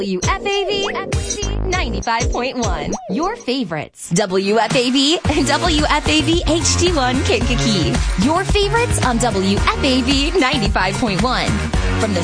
WFAV 95.1. Your favorites. WFAV and WFAV HD1 Kankakee. Your favorites on WFAV 95.1. From the